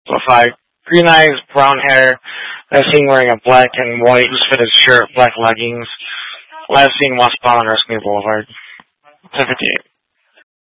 So 5. Green eyes, brown hair. Last seen wearing a black and white fitted shirt, black leggings. Last seen westbound on Rescue Boulevard. 10:58.